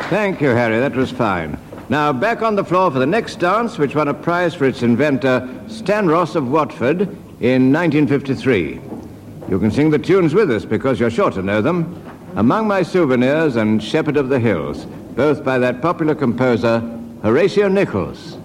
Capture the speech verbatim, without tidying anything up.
Thank you, Harry. That was fine. Now, back on the floor for the next dance, which won a prize for its inventor, Stan Ross of Watford, in nineteen fifty-three. You can sing the tunes with us because you're sure to know them. Among My Souvenirs and Shepherd of the Hills, both by that popular composer, Horatio Nichols.